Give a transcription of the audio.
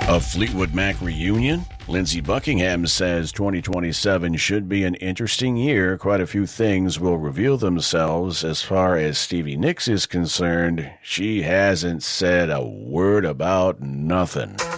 A Fleetwood Mac reunion? Lindsey Buckingham says 2027 should be an interesting year. Quite a few things will reveal themselves. As far as Stevie Nicks is concerned, she hasn't said a word about nothing.